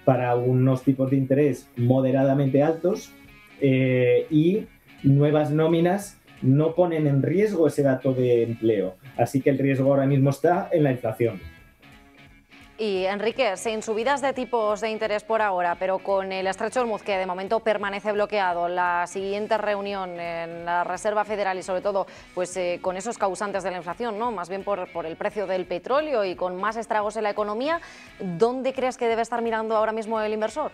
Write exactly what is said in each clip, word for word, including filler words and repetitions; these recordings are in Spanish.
para unos tipos de interés moderadamente altos eh, y nuevas nóminas no ponen en riesgo ese dato de empleo. Así que el riesgo ahora mismo está en la inflación. Y Enrique, sin subidas de tipos de interés por ahora, pero con el estrecho de Hormuz que de momento permanece bloqueado, la siguiente reunión en la Reserva Federal y sobre todo pues, eh, con esos causantes de la inflación, ¿no? Más bien por, por el precio del petróleo y con más estragos en la economía, ¿dónde crees que debe estar mirando ahora mismo el inversor?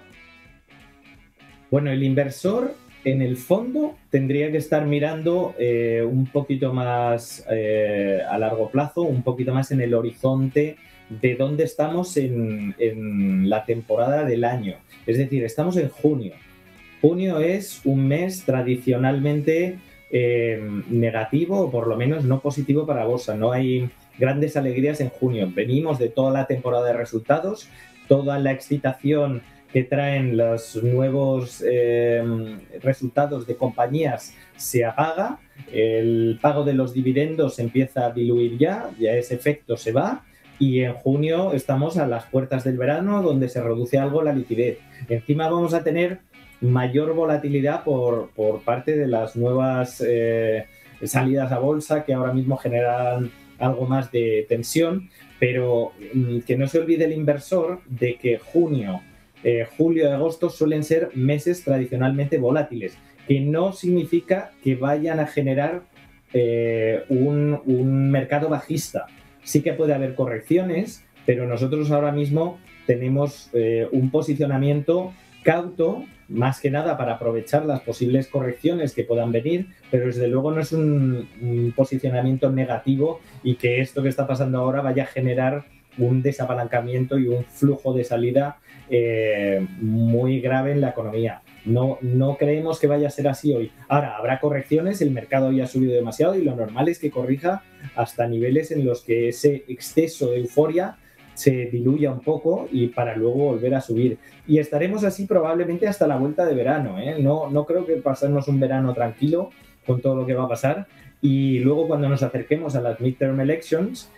Bueno, el inversor en el fondo tendría que estar mirando eh, un poquito más eh, a largo plazo, un poquito más en el horizonte de dónde estamos en, en la temporada del año. Es decir, estamos en junio. Junio es un mes tradicionalmente eh, negativo, o por lo menos no positivo para la bolsa. No hay grandes alegrías en junio. Venimos de toda la temporada de resultados, toda la excitación que traen los nuevos eh, resultados de compañías se apaga, el pago de los dividendos empieza a diluir ya, ya ese efecto se va. Y en junio estamos a las puertas del verano, donde se reduce algo la liquidez. Encima vamos a tener mayor volatilidad por, por parte de las nuevas eh, salidas a bolsa, que ahora mismo generan algo más de tensión, pero que no se olvide el inversor de que junio, eh, julio y agosto suelen ser meses tradicionalmente volátiles, que no significa que vayan a generar eh, un, un mercado bajista. Sí que puede haber correcciones, pero nosotros ahora mismo tenemos eh, un posicionamiento cauto, más que nada para aprovechar las posibles correcciones que puedan venir, pero desde luego no es un, un posicionamiento negativo y que esto que está pasando ahora vaya a generar un desapalancamiento y un flujo de salida eh, muy grave en la economía. No, no creemos que vaya a ser así hoy. Ahora, habrá correcciones, el mercado ya ha subido demasiado y lo normal es que corrija hasta niveles en los que ese exceso de euforia se diluya un poco y para luego volver a subir. Y estaremos así probablemente hasta la vuelta de verano, ¿eh? No, no creo que pasemos un verano tranquilo con todo lo que va a pasar. Y luego cuando nos acerquemos a las midterm elections,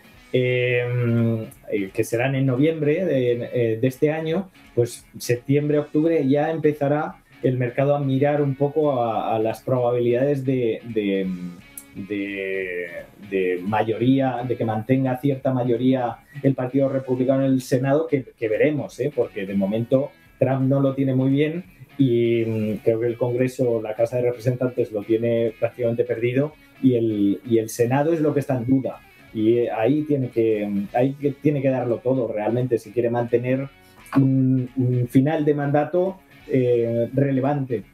eh, que serán en noviembre de, de este año, pues septiembre, octubre ya empezará el mercado a mirar un poco a, a las probabilidades de, de, de, de mayoría, de que mantenga cierta mayoría el Partido Republicano en el Senado, que, que veremos, ¿eh? Porque de momento Trump no lo tiene muy bien y mmm, creo que el Congreso, la Casa de Representantes, lo tiene prácticamente perdido y el, y el Senado es lo que está en duda. Y ahí tiene que, ahí tiene que darlo todo realmente si quiere mantener un, un final de mandato Eh, relevante.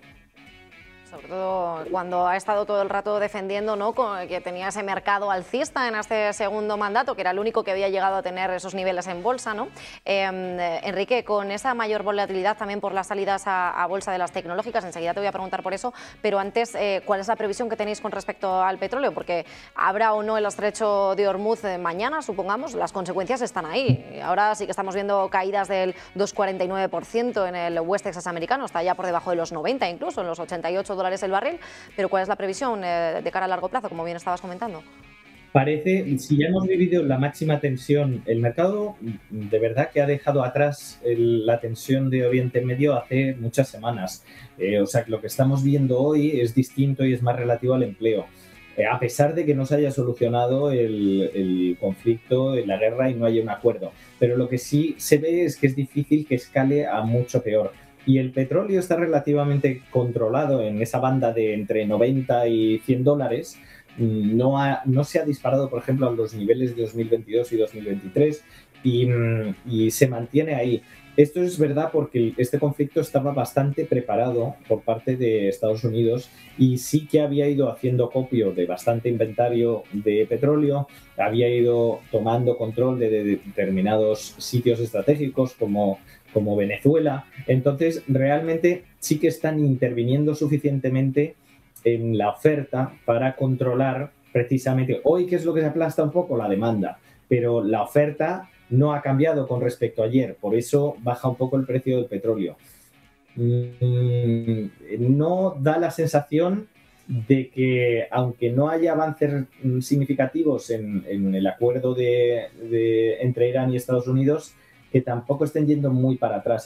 Sobre todo cuando ha estado todo el rato defendiendo, ¿no?, que tenía ese mercado alcista en este segundo mandato, que era el único que había llegado a tener esos niveles en bolsa, ¿no? Eh, Enrique, con esa mayor volatilidad también por las salidas a, a bolsa de las tecnológicas, enseguida te voy a preguntar por eso, pero antes, eh, ¿cuál es la previsión que tenéis con respecto al petróleo? Porque habrá o no el estrecho de Hormuz mañana, supongamos, las consecuencias están ahí. Ahora sí que estamos viendo caídas del dos coma cuarenta y nueve por ciento en el West Texas americano, está ya por debajo de los noventa, incluso en los ochenta y ocho dólares el barril, pero ¿cuál es la previsión eh, de cara a largo plazo, como bien estabas comentando? Parece, si ya hemos vivido la máxima tensión, el mercado de verdad que ha dejado atrás el, la tensión de Oriente Medio hace muchas semanas. Eh, o sea, que lo que estamos viendo hoy es distinto y es más relativo al empleo. Eh, a pesar de que no se haya solucionado el, el conflicto, la guerra y no haya un acuerdo. Pero lo que sí se ve es que es difícil que escale a mucho peor. Y el petróleo está relativamente controlado en esa banda de entre noventa y cien dólares. No, ha, no se ha disparado, por ejemplo, a los niveles de dos mil veintidós y dos mil veintitrés y, y se mantiene ahí. Esto es verdad porque este conflicto estaba bastante preparado por parte de Estados Unidos y sí que había ido haciendo copio de bastante inventario de petróleo, había ido tomando control de, de determinados sitios estratégicos como, como Venezuela. Entonces, realmente sí que están interviniendo suficientemente en la oferta para controlar precisamente hoy, ¿qué es lo que se aplasta un poco? La demanda, pero la oferta no ha cambiado con respecto a ayer, por eso baja un poco el precio del petróleo. No da la sensación de que, aunque no haya avances significativos en, en el acuerdo de, de, entre Irán y Estados Unidos, que tampoco estén yendo muy para atrás.